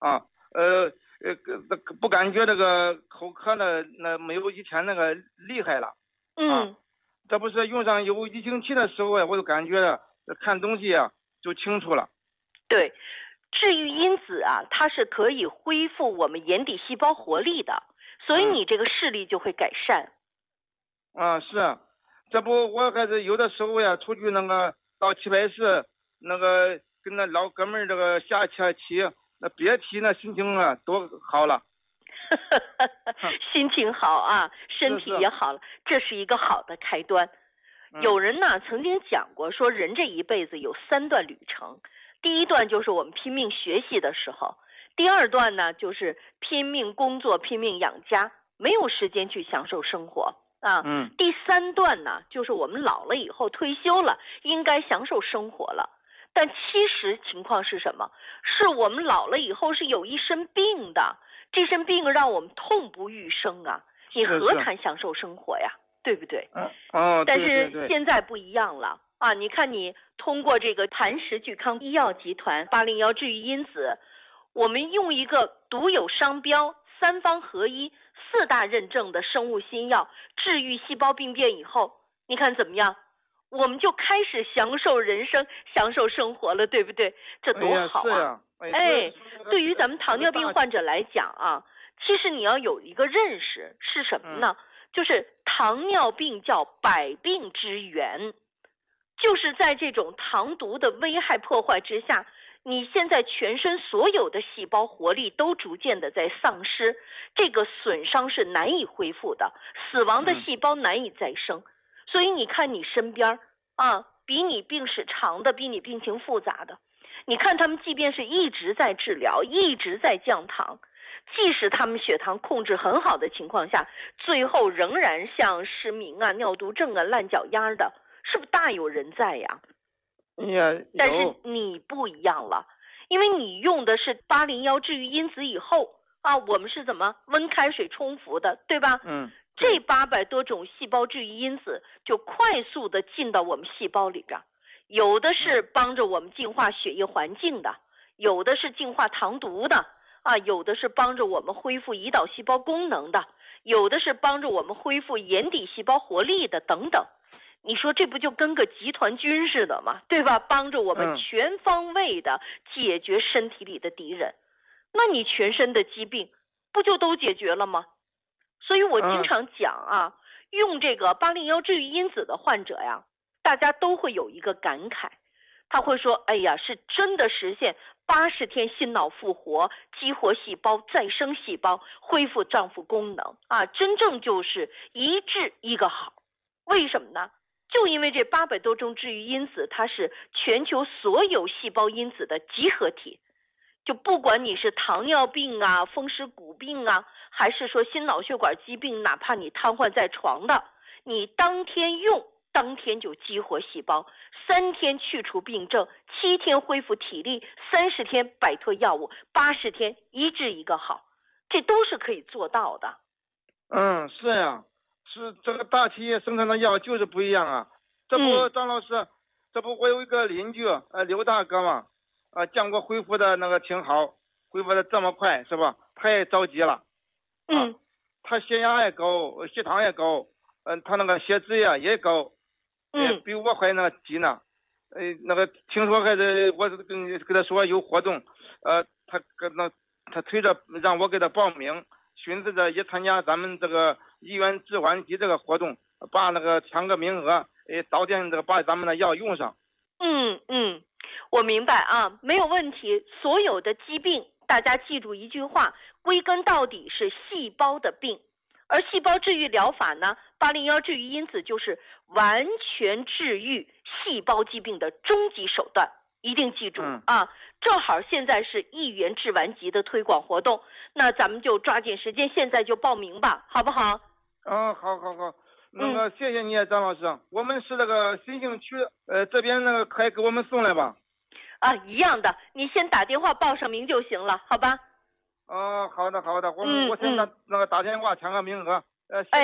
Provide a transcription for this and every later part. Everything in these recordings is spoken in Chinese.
啊，不感觉这个口渴呢，那没有以前那个厉害了。这不是用上有疫情期的时候呀，我就感觉看东西啊就清楚了。 对，治愈因子啊，它是可以恢复我们眼底细胞活力的，所以你这个视力就会改善。 是啊，这不我还是有的时候呀，出去那个到棋牌室，那个跟那老哥们儿这个下棋，那别提那心情啊多好了。 心情好啊，身体也好了，这是一个好的开端。有人呢曾经讲过，说人这一辈子有3段旅程，第一段就是我们拼命学习的时候，第2段呢就是拼命工作、拼命养家，没有时间去享受生活啊。第3段呢就是我们老了以后退休了，应该享受生活了。但其实情况是什么？是我们老了以后是有一身病的，这身病让我们痛不欲生啊！你何谈享受生活呀？对不对？但是现在不一样了啊！你看，你通过这个磐石聚康医药集团801治愈因子，我们用一个独有商标、3方合一、4大认证的生物新药治愈细胞病变以后，你看怎么样？我们就开始享受人生、享受生活了，对不对？这多好啊！对于咱们糖尿病患者来讲啊，其实你要有一个认识是什么呢？就是糖尿病叫百病之源，就是在这种糖毒的危害破坏之下，你现在全身所有的细胞活力都逐渐的在丧失，这个损伤是难以恢复的，死亡的细胞难以再生。所以你看你身边啊，比你病史长的，比你病情复杂的，你看他们即便是一直在治疗，一直在降糖，即使他们血糖控制很好的情况下，最后仍然像失明啊、尿毒症啊、烂脚丫的，是不是大有人在呀？但是你不一样了，因为你用的是801治愈因子以后啊，我们是怎么温开水冲服的，对吧？这800多种细胞治愈因子就快速的进到我们细胞里边，有的是帮着我们净化血液环境的，有的是净化糖毒的啊，有的是帮着我们恢复胰岛细胞功能的，有的是帮着我们恢复眼底细胞活力的等等。你说这不就跟个集团军似的吗？对吧？帮着我们全方位的解决身体里的敌人，那你全身的疾病不就都解决了吗？所以我经常讲啊，用这个801治愈因子的患者呀，大家都会有一个感慨，他会说，哎呀，是真的实现80天心脑复活，激活细胞，再生细胞，恢复脏腑功能啊，真正就是一治一个好。为什么呢？就因为这800多种治愈因子，它是全球所有细胞因子的集合体，就不管你是糖尿病啊、风湿骨病啊，还是说心脑血管疾病，哪怕你瘫痪在床的，你当天用，当天就激活细胞，3天去除病症，7天恢复体力，30天摆脱药物，80天一治一个好，这都是可以做到的。 是呀，是这个大企业生产的药就是不一样啊。这不张老师，这不我有一个邻居刘大哥嘛，见过恢复的那个挺好，恢复的这么快是吧？他也着急了。他血压也高，血糖也高，他那个血脂也高，比我还那个急呢。那个听说还是我跟他说有活动，他推着让我给他报名，寻思着也参加咱们这个医院置换机这个活动，把那个抢个名额，早点这个把咱们的药用上。 我明白啊，没有问题。所有的疾病，大家记住一句话，归根到底是细胞的病，而细胞治愈疗法呢，801治愈因子就是完全治愈细胞疾病的终极手段，一定记住啊！正好现在是1元治完级的推广活动，那咱们就抓紧时间，现在就报名吧，好不好？ 好。那个谢谢你张老师，我们是那个新兴区，这边那个可以给我们送来吧？ 一样的，你先打电话报上名就行了，好吧？ 好的，我现在那个打电话抢个名额。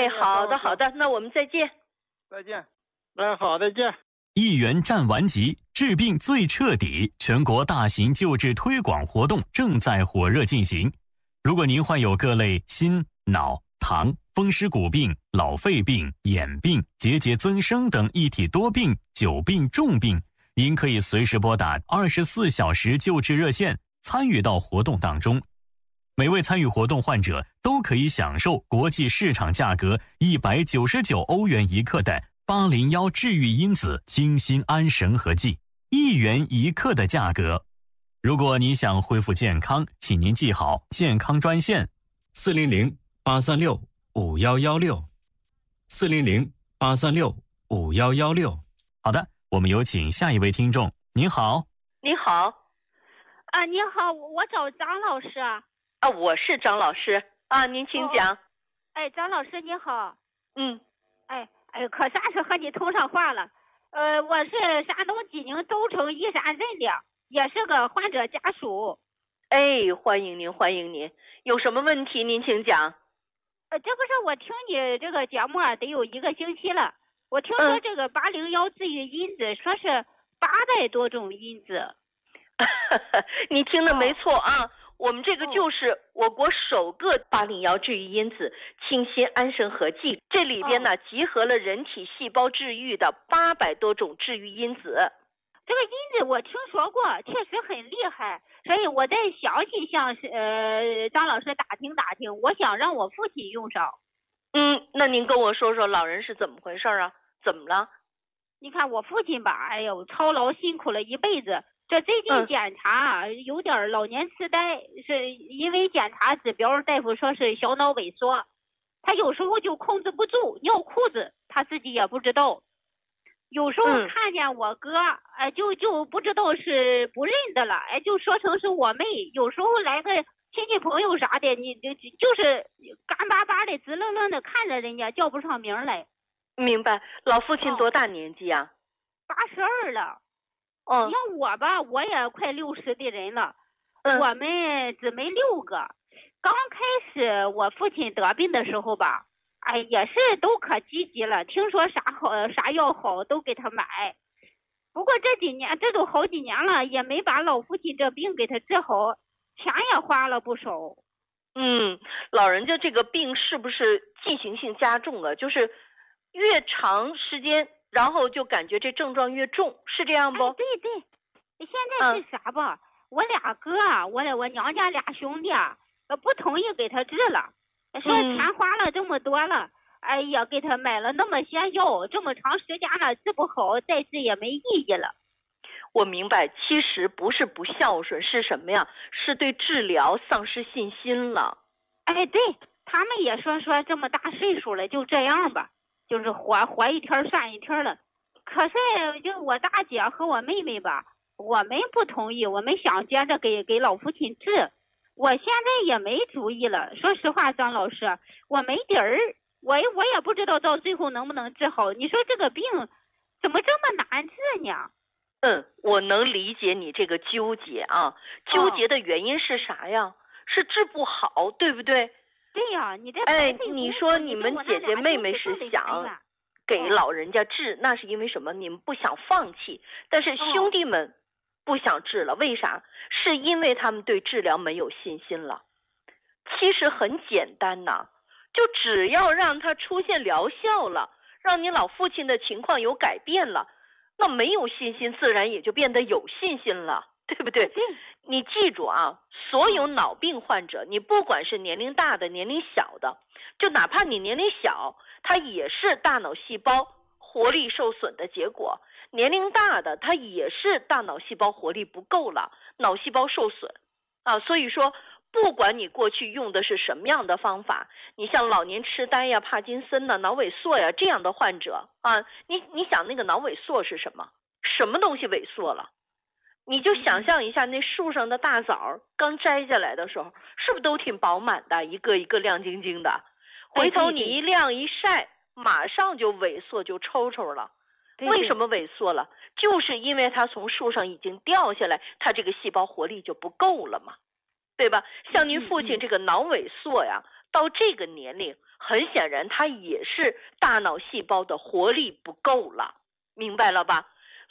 好的，那我们再见。 再见。 好，再见。 1元占完级， 治病最彻底全国大型救治推广活动正在火热进行。如果您患有各类心、脑、糖、风湿骨病、老肺病、眼病、结节增生等一体多病、久病重病，您可以随时拨打24小时救治热线，参与到活动当中。每位参与活动患者都可以享受国际市场价格199欧元一克的801治愈因子清心安神合剂，1元一克的价格。如果你想恢复健康，请您记好健康专线400-836-5116，400-836-5116。好的，我们有请下一位听众。您好。 你好。 你好，我找张老师啊。 我是张老师啊，您请讲。 张老师你好。 可啥是和你通上话了。我是山东济宁州城宜山镇的，也是个患者家属。 欢迎您，欢迎您。有什么问题您请讲。 这不是我听你这个节目得有1个星期了。我听说这个801治愈因子说是800多种因子。 你听的没错啊。我们这个就是我国首个801治愈因子清心安神合剂，这里边呢集合了人体细胞治愈的800多种治愈因子。 这个因子我听说过，确实很厉害，所以我在详细向张老师打听打听，我想让我父亲用上。 那您跟我说说老人是怎么回事啊？怎么了？ 你看我父亲吧，操劳辛苦了一辈子。这最近检查有点老年痴呆，是因为检查指标大夫说是小脑萎缩，他有时候就控制不住尿裤子，他自己也不知道。有时候看见我哥，就不知道是不认得了，就说成是我妹。有时候来个亲戚朋友啥的，你就是干巴巴的直愣愣的看着人家，叫不上名来。 明白。老父亲多大年纪啊 ？82了。像我吧，我也快60的人了。我们姊妹6个。刚开始我父亲得病的时候吧，也是都可积极了，听说啥好啥药好都给他买。不过这几年，这都好几年了，也没把老父亲这病给他治好，钱也花了不少。 老人家这个病是不是进行性加重啊？就是越长时间，然后就感觉这症状越重，是这样不？ 对，现在是啥吧？我俩哥，我娘家俩兄弟不同意给他治了，说钱花了这么多了，也给他买了那么些药，这么长时间了治不好，再治也没意义了。 我明白，其实不是不孝顺，是什么呀？是对治疗丧失信心了。 对，他们也说这么大岁数了，就这样吧。就是活一天算一天了。可是就我大姐和我妹妹吧，我们不同意，我们想接着给老父亲治。我现在也没主意了，说实话，张老师，我没底儿，我也不知道到最后能不能治好。你说这个病怎么这么难治呢？ 我能理解你这个纠结啊。纠结的原因是啥呀？是治不好，对不对？ 对呀，你这你说你们姐姐妹妹是想给老人家治，那是因为什么？你们不想放弃，但是兄弟们不想治了，为啥？是因为他们对治疗没有信心了。其实很简单呐，就只要让他出现疗效了，让你老父亲的情况有改变了，那没有信心自然也就变得有信心了，对不对？你记住啊，所有脑病患者，你不管是年龄大的年龄小的，就哪怕你年龄小，它也是大脑细胞活力受损的结果。年龄大的它也是大脑细胞活力不够了，脑细胞受损所以说不管你过去用的是什么样的方法，你像老年痴呆呀、帕金森呐、脑萎缩呀这样的患者你想那个脑萎缩是什么？什么东西萎缩了？你就想象一下，那树上的大枣刚摘下来的时候，是不是都挺饱满的，一个一个亮晶晶的？回头你一晾一晒，马上就萎缩，就抽抽了。为什么萎缩了？就是因为它从树上已经掉下来，它这个细胞活力就不够了嘛，对吧？像您父亲这个脑萎缩呀，到这个年龄，很显然他也是大脑细胞的活力不够了，明白了吧？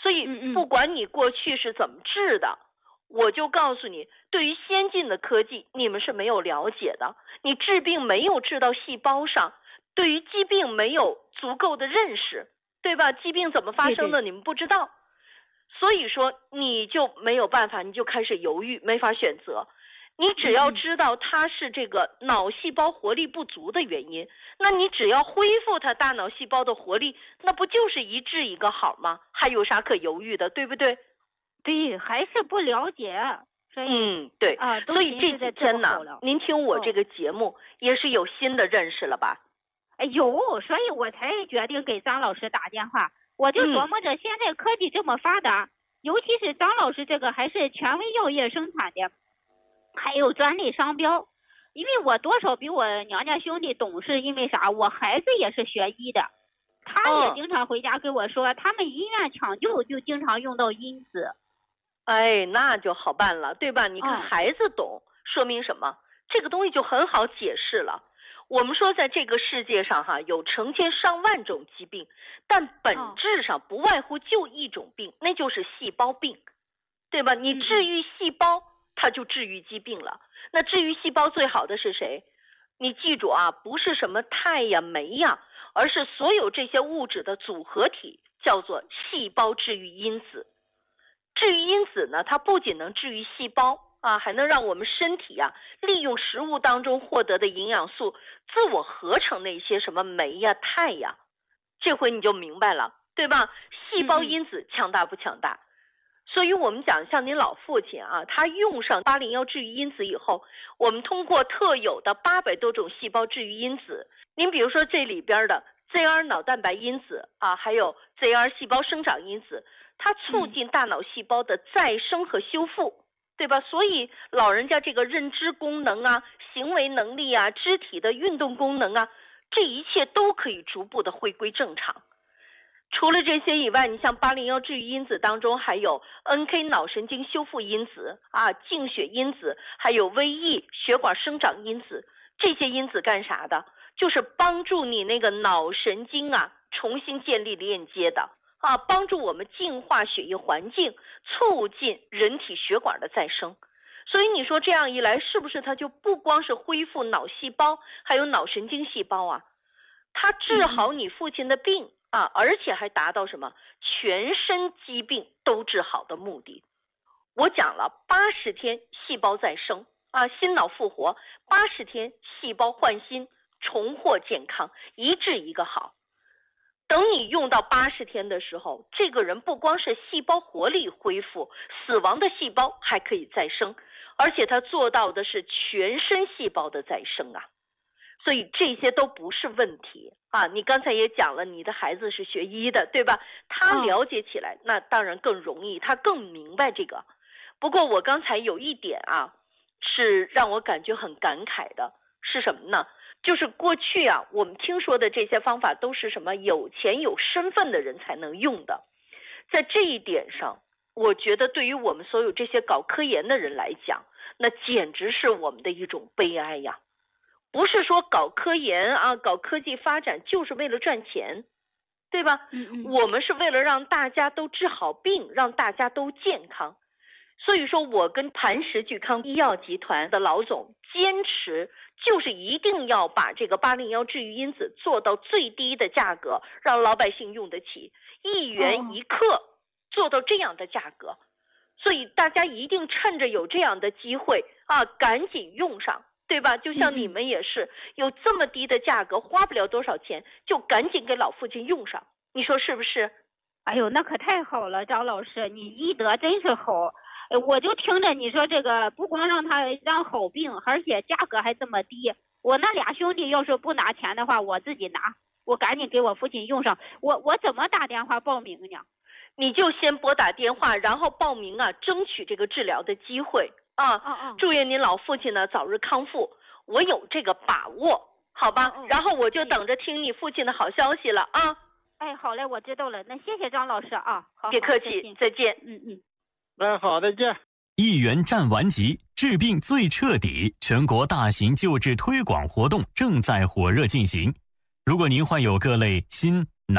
所以不管你过去是怎么治的，我就告诉你，对于先进的科技你们是没有了解的，你治病没有治到细胞上，对于疾病没有足够的认识，对吧？疾病怎么发生的你们不知道，所以说你就没有办法，你就开始犹豫，没法选择。你只要知道它是这个脑细胞活力不足的原因，那你只要恢复它大脑细胞的活力，那不就是一治一个好吗？还有啥可犹豫的，对不对？ 对，还是不了解。 对啊，所以这几天呢，您听我这个节目也是有新的认识了吧？ 有，所以我才决定给张老师打电话。我就琢磨着，现在科技这么发达，尤其是张老师这个还是权威药业生产的，还有专利商标。因为我多少比我娘家兄弟懂事，因为啥？我孩子也是学医的，他也经常回家跟我说，他们医院抢救就经常用到因子。 那就好办了，对吧？你看孩子懂，说明什么？这个东西就很好解释了。我们说在这个世界上有成千上万种疾病，但本质上不外乎就一种病，那就是细胞病，对吧？你治愈细胞，它就治愈疾病了。那治愈细胞最好的是谁？你记住啊，不是什么肽呀、酶呀，而是所有这些物质的组合体，叫做细胞治愈因子。治愈因子呢，它不仅能治愈细胞还能让我们身体利用食物当中获得的营养素自我合成那些什么酶呀、肽呀。这回你就明白了，对吧？细胞因子强大不强大？所以我们讲，像您老父亲他用上801治愈因子以后，我们通过特有的800多种细胞治愈因子，您比如说这里边的 ZR 脑蛋白因子还有 ZR 细胞生长因子，它促进大脑细胞的再生和修复，对吧？所以老人家这个认知功能行为能力肢体的运动功能这一切都可以逐步的回归正常。除了这些以外，你像801治愈因子当中还有 NK 脑神经修复因子净血因子，还有 VE 血管生长因子。这些因子干啥的？就是帮助你那个脑神经重新建立链接的帮助我们净化血液环境，促进人体血管的再生。所以你说这样一来，是不是它就不光是恢复脑细胞，还有脑神经细胞它治好你父亲的病而且还达到什么全身疾病都治好的目的。我讲了80天细胞再生心脑复活，80天细胞换新，重获健康，一治一个好。等你用到80天的时候，这个人不光是细胞活力恢复，死亡的细胞还可以再生，而且他做到的是全身细胞的再生所以这些都不是问题你刚才也讲了，你的孩子是学医的，对吧？他了解起来那当然更容易，他更明白这个。不过我刚才有一点是让我感觉很感慨的，是什么呢？就是过去我们听说的这些方法都是什么有钱有身份的人才能用的。在这一点上，我觉得对于我们所有这些搞科研的人来讲，那简直是我们的一种悲哀呀。不是说搞科研搞科技发展就是为了赚钱，对吧？我们是为了让大家都治好病，让大家都健康。所以说我跟磐石聚康医药集团的老总坚持，就是一定要把这个801治愈因子做到最低的价格，让老百姓用得起，1元1克，做到这样的价格。所以大家一定趁着有这样的机会赶紧用上，对吧？就像你们也是有这么低的价格，花不了多少钱，就赶紧给老父亲用上，你说是不是？ 哎呦，那可太好了，张老师，你医德真是好。我就听着你说这个，不光让他让好病，而且价格还这么低。我那俩兄弟要是不拿钱的话，我自己拿，我赶紧给我父亲用上。我怎么打电话报名呢？ 你就先拨打电话，然后报名争取这个治疗的机会祝愿您老父亲呢早日康复，我有这个把握，好吧？然后我就等着听你父亲的好消息了哎，好嘞，我知道了。那谢谢张老师好， 别客气，再见。 好，再见。 1元战完级，治病最彻底，全国大型救治推广活动正在火热进行。如果您患有各类心、脑、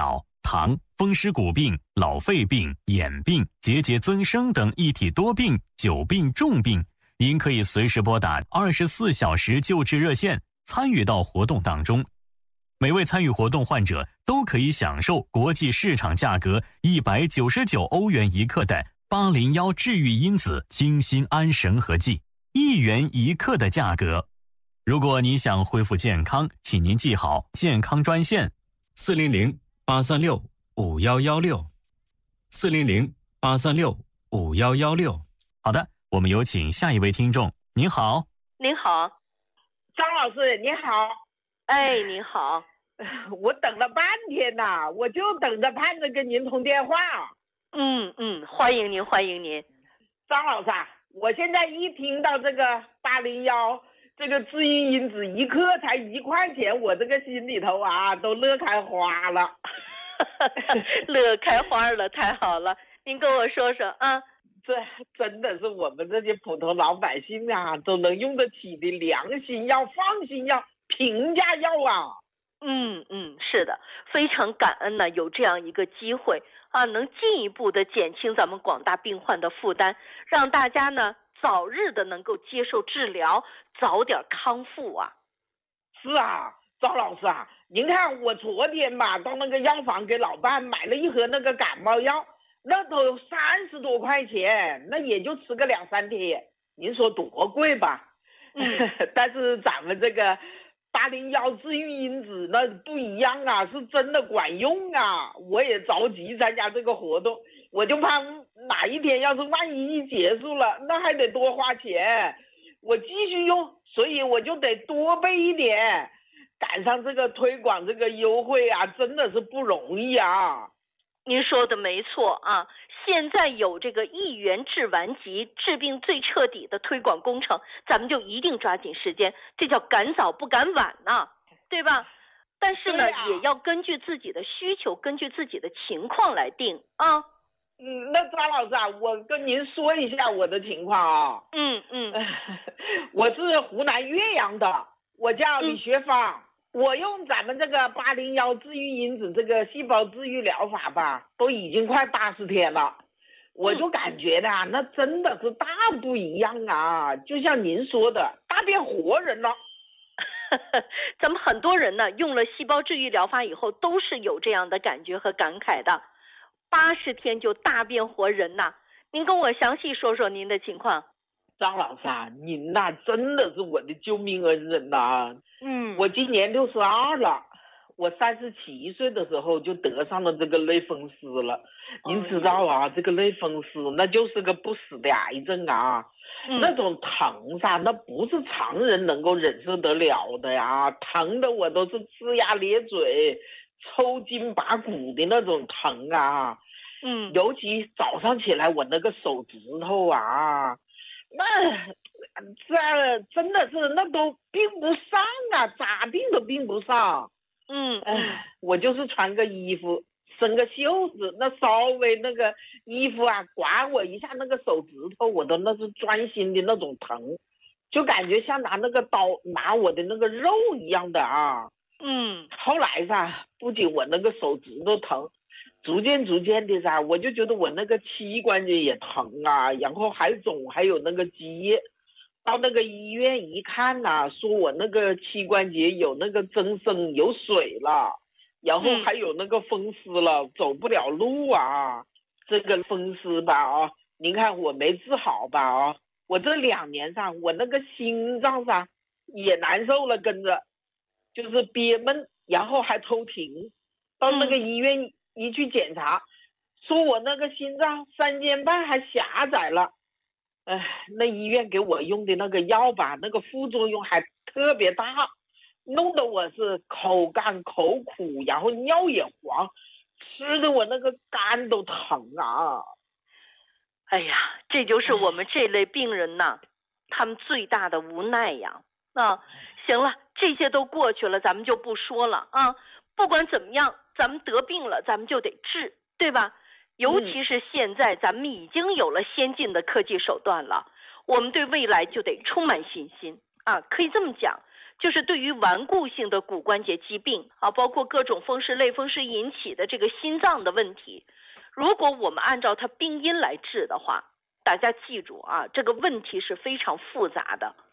糖、风湿骨病、老肺病、眼病、结节增生等一体多病、久病重病，您可以随时拨打24小时救治热线，参与到活动当中。每位参与活动患者都可以享受国际市场价格199欧元1克的801治愈因子精心安神和剂，1元1克的价格。如果你想恢复健康，请您记好健康专线400-836-5116，400-836-5116。好的，我们有请下一位听众。您好。 您好。 张老师你好。 哎，你好。 我等了半天呐，我就等着盼着跟您通电话。 欢迎您，欢迎您。 张老师啊，我现在一听到这个801这个治愈因子1克才1块钱，我这个心里头啊都乐开花了。 乐开花了，太好了。您跟我说说啊。 这真的是我们这些普通老百姓啊都能用得起的良心药、放心药、平价药啊。 是的，非常感恩呢，有这样一个机会啊，能进一步的减轻咱们广大病患的负担，让大家呢早日的能够接受治疗，早点康复啊。 是啊，赵老师啊，您看我昨天吧到那个药房给老伴买了一盒那个感冒药，那都30多块钱，那也就吃个2、3天，您说多贵吧？但是咱们这个801治愈因子那不一样啊，是真的管用啊！我也着急参加这个活动，我就怕哪一天要是万一一结束了，那还得多花钱，我继续用，所以我就得多备一点，赶上这个推广这个优惠啊，真的是不容易啊。 您说的没错啊，现在有这个1元治完疾、治病最彻底的推广工程，咱们就一定抓紧时间，这叫赶早不赶晚呐，对吧？但是呢，也要根据自己的需求，根据自己的情况来定啊。 那张老师啊，我跟您说一下我的情况啊。我是湖南岳阳的，我叫李学芳。我用咱们这个801治愈因子这个细胞治愈疗法吧，都已经快80天了，我就感觉的啊，那真的是大不一样啊！就像您说的，大变活人了。 咱们很多人呢，用了细胞治愈疗法以后，都是有这样的感觉和感慨的。80天就大变活人呐！您跟我详细说说您的情况。 张老师啊，您呐真的是我的救命恩人呐！我今年62了，我37岁的时候就得上了这个类风湿了。您知道啊，这个类风湿那就是个不死的癌症啊，那种疼噻，那不是常人能够忍受得了的呀，疼的我都是呲牙咧嘴、抽筋拔骨的那种疼啊。尤其早上起来我那个手指头啊，那这真的是那都并不上啊，咋病都病不上。我就是穿个衣服伸个袖子，那稍微那个衣服啊刮我一下那个手指头，我都那是钻心的那种疼，就感觉像拿那个刀拿我的那个肉一样的啊。后来噻，不仅我那个手指头疼，逐渐的噻，我就觉得我那个膝关节也疼啊，然后还肿，还有那个积液。到那个医院一看呐，说我那个膝关节有那个增生有水了，然后还有那个风湿了，走不了路啊。这个风湿吧啊，您看我没治好吧啊，我这2年上我那个心脏上也难受了，跟着就是憋闷，然后还抽停。到那个医院一去检查，说我那个心脏3间半还狭窄了。那医院给我用的那个药吧，那个副作用还特别大，弄得我是口干口苦，然后尿也黄，吃的我那个肝都疼啊。 哎呀，这就是我们这类病人呐，他们最大的无奈呀。行了，这些都过去了，咱们就不说了啊。不管怎么样，咱们得病了，咱们就得治，对吧？尤其是现在咱们已经有了先进的科技手段了，我们对未来就得充满信心啊！可以这么讲， 就是对于顽固性的骨关节疾病啊，包括各种风湿、类风湿引起的这个心脏的问题，如果我们按照它病因来治的话，大家记住啊，这个问题是非常复杂的。